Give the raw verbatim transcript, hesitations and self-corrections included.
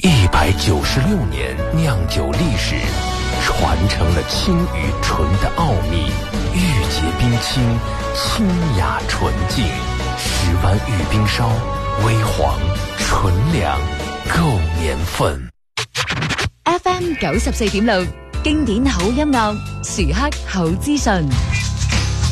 一百九十六年酿酒历史，传承了清与纯的奥秘，玉洁冰清，清雅纯净。十湾玉冰烧，微黄纯良，够年份。 F M 九十四點六，經典好音樂，時刻好資訊。